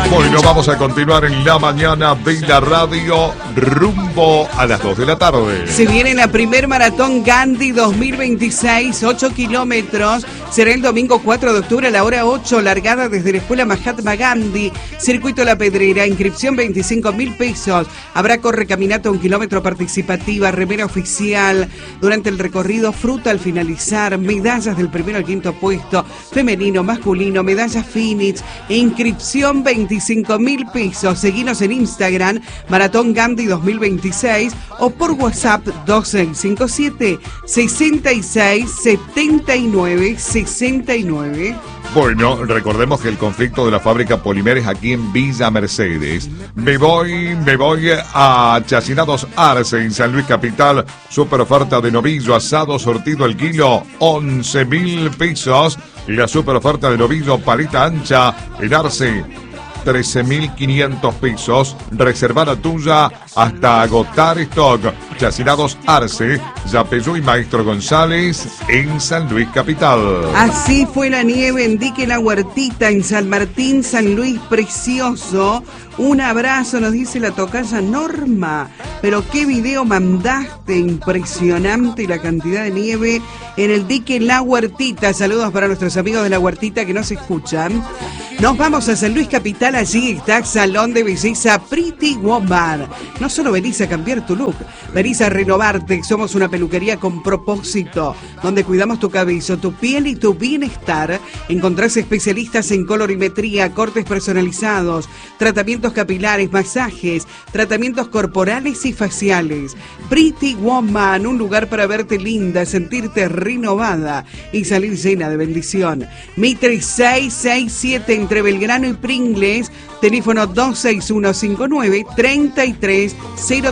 Bueno, vamos a continuar en la mañana de la radio rumbo a las 2 de la tarde. Se viene la primer maratón Gandhi 2026, 8 kilómetros. Será el domingo 4 de octubre a la hora 8, largada desde la Escuela Mahatma Gandhi, Circuito La Pedrera, inscripción 25.000 pesos. Habrá correcaminato 1 kilómetro participativa, remera oficial durante el recorrido, fruta al finalizar, medallas del primero al quinto puesto, femenino, masculino, medallas Phoenix, inscripción 25.000 pesos. Seguinos en Instagram, Maratón Gandhi 2026 o por WhatsApp 2657 66 79 69. Bueno, recordemos que el conflicto de la fábrica Polimeres aquí en Villa Mercedes. Me voy a Chacinados Arce en San Luis Capital. Super oferta de novillo asado sortido el kilo, 11.000 pesos. Y la super oferta de novillo paleta ancha en Arce, 13.500 pesos. Reserva la tuya hasta agotar stock. Chacinados Arce, Yapeyú y Maestro González en San Luis Capital. Así fue la nieve en Dique La Huertita en San Martín, San Luis, precioso. Un abrazo, nos dice la tocaya Norma. Pero qué video mandaste, impresionante la cantidad de nieve en el Dique La Huertita. Saludos para nuestros amigos de La Huertita que nos escuchan. Nos vamos a San Luis Capital, allí está Salón de Belleza Pretty Woman. No solo venís a cambiar tu look, venís a renovarte. Somos una peluquería con propósito, donde cuidamos tu cabello, tu piel y tu bienestar. Encontrás especialistas en colorimetría, cortes personalizados, tratamientos capilares, masajes, tratamientos corporales y faciales. Pretty Woman, un lugar para verte linda, sentirte renovada y salir llena de bendición. Mitre 667 entre Belgrano y Pringles, teléfono 26159 33